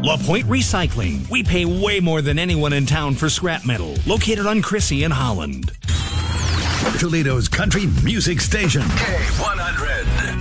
La Pointe Recycling. We pay way more than anyone in town for scrap metal. Located on Crissy in Holland. Toledo's country music station. K100.